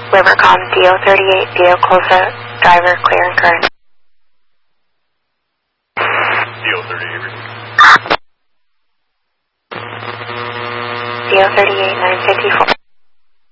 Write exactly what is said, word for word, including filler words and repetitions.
Livercom D O thirty-eight, D O Closa, driver clear and current. D O thirty-eight. D O thirty-eight, nine fifty-four.